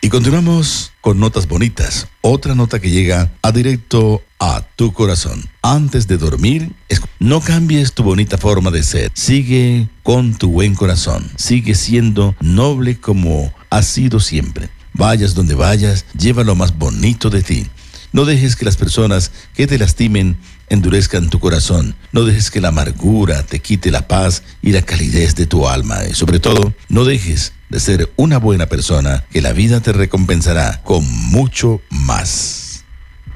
Y continuamos con notas bonitas. Otra nota que llega a directo a tu corazón. Antes de dormir, no cambies tu bonita forma de ser. Sigue con tu buen corazón. Sigue siendo noble como has sido siempre. Vayas donde vayas, lleva lo más bonito de ti. No dejes que las personas que te lastimen endurezcan tu corazón. No dejes que la amargura te quite la paz y la calidez de tu alma. Y sobre todo, no dejes de ser una buena persona, que la vida te recompensará con mucho más.